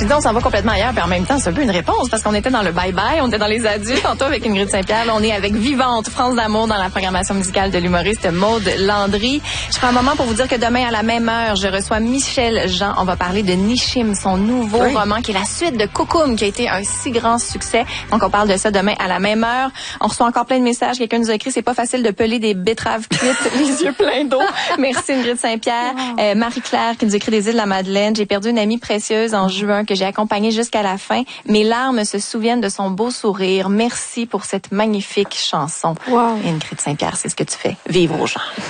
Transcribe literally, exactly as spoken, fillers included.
suis dit, on s'en va complètement ailleurs, puis en même temps, c'est un peu une réponse, parce qu'on était dans le bye-bye, on était dans les adultes, tantôt avec Ingrid Saint-Pierre, là, on est avec Vivante, France d'amour dans la programmation musicale de l'humoriste Maude Landry. Je prends un moment pour vous dire que demain, à la même heure, je reçois Michel Jean. On va parler de Nishim, son nouveau oui. roman, qui est la suite de Koukoum, qui a été un si grand succès. Donc, on parle de ça demain à la même heure. On reçoit encore plein de messages. Quelqu'un nous a écrit, c'est pas facile de peler des betteraves cuites, les yeux pleins d'eau. Merci Ingrid Saint-Pierre. Wow. Euh, Marie-Claire qui nous écrit des îles de la Madeleine. J'ai perdu une amie précieuse en juin que j'ai accompagnée jusqu'à la fin. Mes larmes se souviennent de son beau sourire. Merci pour cette magnifique chanson. Wow. Ingrid Saint-Pierre, c'est ce que tu fais. Vivre aux gens.